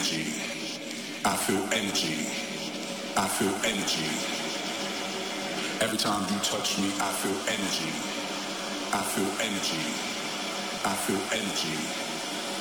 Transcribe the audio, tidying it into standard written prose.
energy. I feel energy. I feel energy. Every time you touch me, I feel energy. I feel energy. I feel energy.